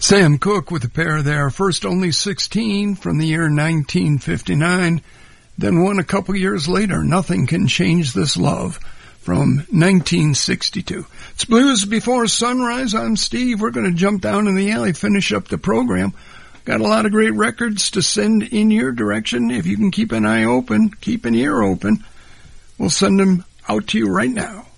Sam Cooke with a pair there. First only 16 from the year 1959. Then one a couple years later, Nothing Can Change This Love from 1962. It's Blues Before Sunrise. I'm Steve. We're going to jump down in the alley, finish up the program. Got a lot of great records to send in your direction. If you can keep an eye open, keep an ear open, we'll send them out to you right now.